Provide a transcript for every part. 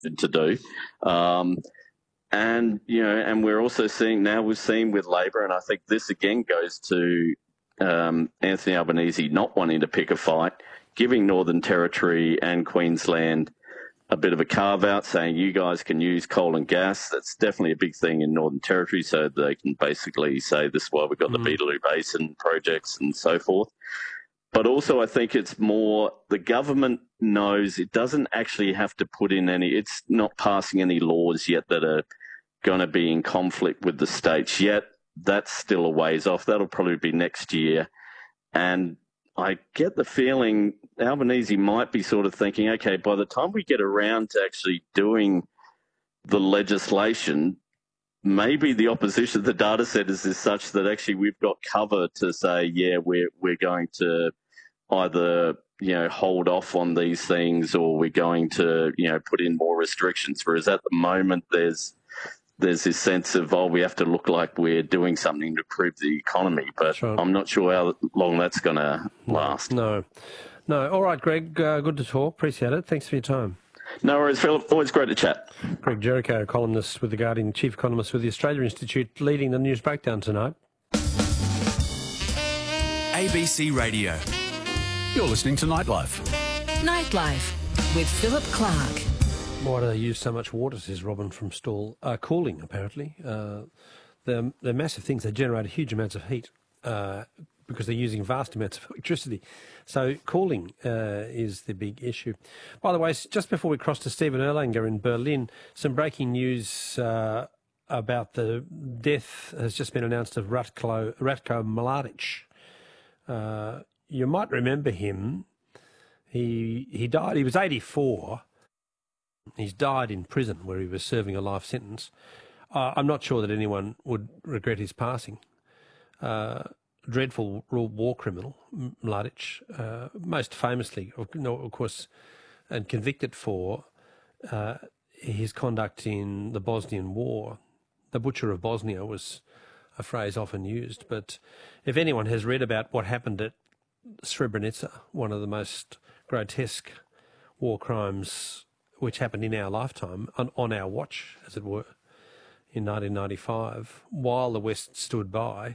to do. And we're also seeing now, we've seen with Labor, and I think this again goes to Anthony Albanese not wanting to pick a fight, giving Northern Territory and Queensland a bit of a carve-out, saying you guys can use coal and gas. That's definitely a big thing in Northern Territory, so they can basically say this is why we've got the Beetaloo Basin projects and so forth. But also I think it's more the government knows it doesn't actually have to put in it's not passing any laws yet that are going to be in conflict with the states yet. That's still a ways off. That'll probably be next year. And I get the feeling Albanese might be sort of thinking, okay, by the time we get around to actually doing the legislation, maybe the opposition, the data centers is such that actually we've got cover to say, yeah, we're going to either, hold off on these things or we're going to, put in more restrictions. Whereas at the moment there's this sense of, we have to look like we're doing something to improve the economy. But sure. I'm not sure how long that's going to last. No. All right, Greg, good to talk. Appreciate it. Thanks for your time. No worries, Philip. Always great to chat. Greg Jericho, columnist with The Guardian, chief economist with the Australia Institute, leading the news breakdown tonight. ABC Radio. You're listening to Nightlife. Nightlife with Philip Clark. Why do they use so much water, says Robin from Stawell? Cooling, apparently. They're massive things. They generate huge amounts of heat because they're using vast amounts of electricity. So cooling is the big issue. By the way, just before we cross to Stephen Erlanger in Berlin, some breaking news about the death has just been announced of Ratko Mladic. You might remember him. He died. He was 84. He's died in prison where he was serving a life sentence. I'm not sure that anyone would regret his passing. Dreadful war criminal, Mladic, most famously, of course, and convicted for his conduct in the Bosnian War. The butcher of Bosnia was a phrase often used, but if anyone has read about what happened at Srebrenica, one of the most grotesque war crimes which happened in our lifetime, on our watch, as it were, in 1995, while the West stood by,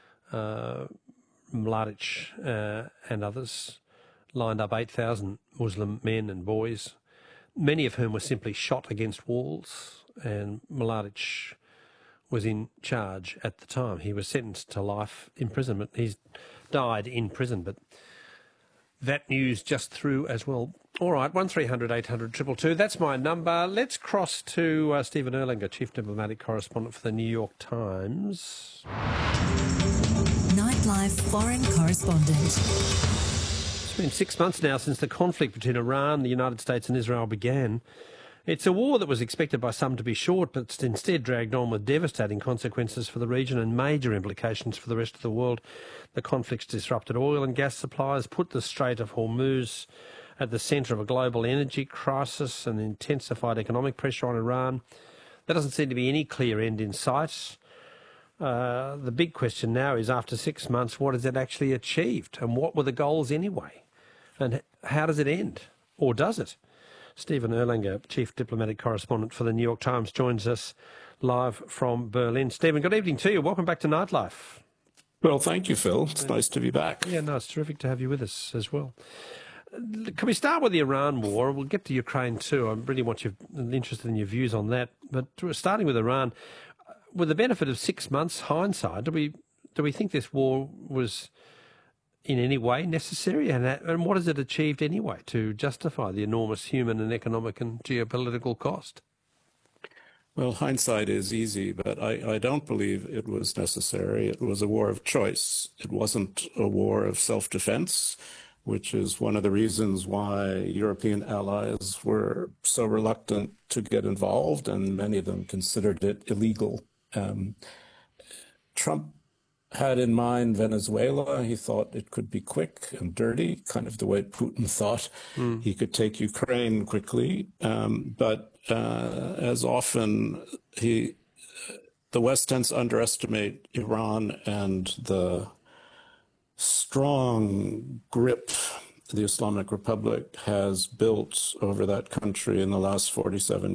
Mladic and others lined up 8,000 Muslim men and boys, many of whom were simply shot against walls, and Mladic was in charge at the time. He was sentenced to life imprisonment. He's died in prison, but that news just through as well. All right, 1300 800 222. That's my number. Let's cross to Stephen Erlanger, Chief Diplomatic Correspondent for the New York Times. Nightlife Foreign Correspondent. It's been 6 months now since the conflict between Iran, the United States and Israel began. It's a war that was expected by some to be short, but it's instead dragged on with devastating consequences for the region and major implications for the rest of the world. The conflict's disrupted oil and gas supplies, put the Strait of Hormuz at the centre of a global energy crisis and intensified economic pressure on Iran. There doesn't seem to be any clear end in sight. The big question now is, after 6 months, what has it actually achieved? And what were the goals anyway? And how does it end? Or does it? Stephen Erlanger, Chief Diplomatic Correspondent for the New York Times, joins us live from Berlin. Stephen, good evening to you. Welcome back to Nightlife. Well, thank you, Phil. It's nice to be back. Yeah, no, it's terrific to have you with us as well. Can we start with the Iran war? We'll get to Ukraine too. I really interested in your views on that. But starting with Iran, with the benefit of 6 months hindsight, do we think this war was in any way necessary? And what has it achieved anyway to justify the enormous human and economic and geopolitical cost? Well, hindsight is easy, but I don't believe it was necessary. It was a war of choice. It wasn't a war of self-defense, which is one of the reasons why European allies were so reluctant to get involved, and many of them considered it illegal. Trump had in mind Venezuela. He thought it could be quick and dirty, kind of the way Putin thought he could take Ukraine quickly. But as often, the West tends to underestimate Iran and the strong grip the Islamic Republic has built over that country in the last 47